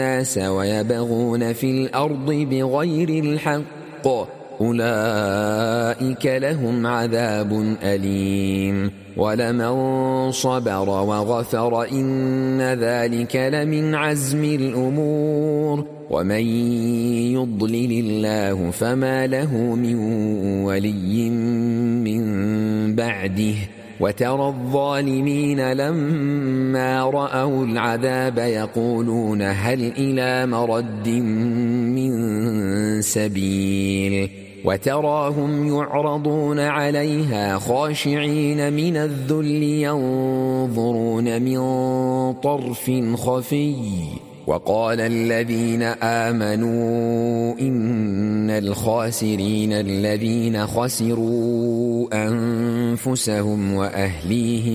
الناس ويبغون في الأرض بغير الحق أولئك لهم عذاب أليم ولمن صبر وغفر إن ذلك لمن عزم الأمور ومن يضلل الله فما له من ولي من بعده وترى الظالمين لما رأوا العذاب يقولون هل إلى مرد من سبيل وتراهم يعرضون عليها خاشعين من الذل ينظرون من طرف خفي وقال الذين آمنوا إن الخاسرين الذين خسروا أنفسهم وأهليهم